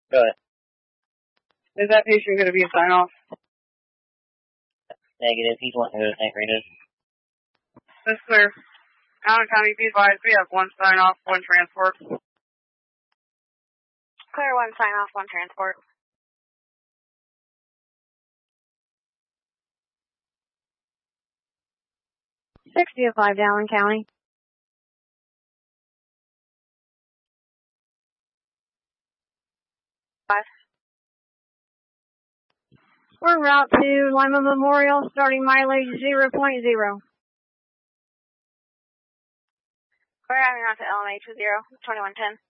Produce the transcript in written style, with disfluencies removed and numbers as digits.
Go ahead. Is that patient going to be a sign-off? Negative. He's wanting to go to St. Rita's. That's clear. Allen County, be advised, we have 1 sign-off, 1 transport. Clear, 1 sign-off, 1 transport. 60-5 to Allen County. We're en route to Lima Memorial, starting mileage 0.0. We're having route to LMA 20, 2110.